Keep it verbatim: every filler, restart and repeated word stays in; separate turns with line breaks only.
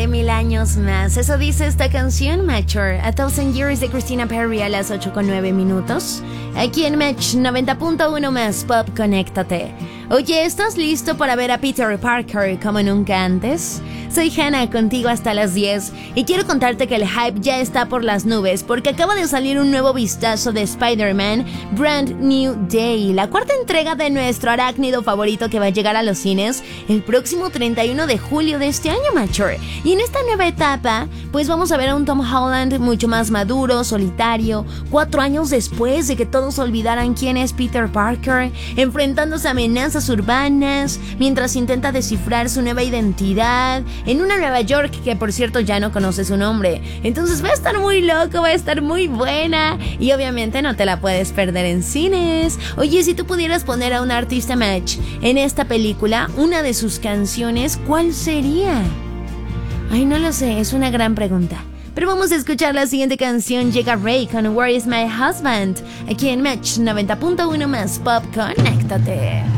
viviré mil años más. Eso dice esta canción, Mature, A Thousand Years de Christina Perri a las ocho con nueve minutos. Aquí en Match noventa punto uno más Pop, conéctate. Oye, ¿estás listo para ver a Peter Parker como nunca antes? Soy Hannah, contigo hasta las diez, y quiero contarte que el hype ya está por las nubes porque acaba de salir un nuevo vistazo de Spider-Man Brand New Day, la cuarta entrega de nuestro arácnido favorito que va a llegar a los cines el próximo treinta y uno de julio de este año, Mature. Y en esta nueva etapa, pues vamos a ver a un Tom Holland mucho más maduro, solitario, cuatro años después de que todos olvidaran quién es Peter Parker, enfrentándose a amenazas urbanas, mientras intenta descifrar su nueva identidad en una Nueva York que, por cierto, ya no conoce su nombre. Entonces va a estar muy loco, va a estar muy buena y obviamente no te la puedes perder en cines. Oye, si tú pudieras poner a un artista Match en esta película, una de sus canciones, ¿cuál sería? Ay, no lo sé, es una gran pregunta. Pero vamos a escuchar la siguiente canción. Llega Ray con Where is my husband? Aquí en Match noventa punto uno más Pop, conéctate.